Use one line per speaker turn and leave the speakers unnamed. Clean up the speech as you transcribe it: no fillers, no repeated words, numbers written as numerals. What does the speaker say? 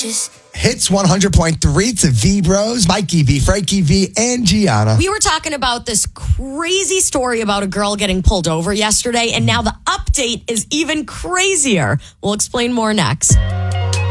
Hits 100.3 to V Bros, Mikey V, Frankie V, and Gianna.
We were talking about this crazy story about a girl getting pulled over yesterday, and now the update is even crazier. We'll explain more next.